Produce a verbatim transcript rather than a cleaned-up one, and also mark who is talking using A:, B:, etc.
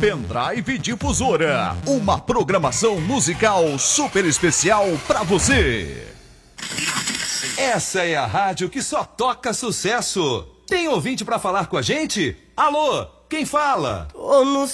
A: Pendrive Difusora, uma programação musical super especial pra você.
B: Essa é a rádio que só toca sucesso. Tem ouvinte pra falar com a gente? Alô, quem fala?
C: Tô no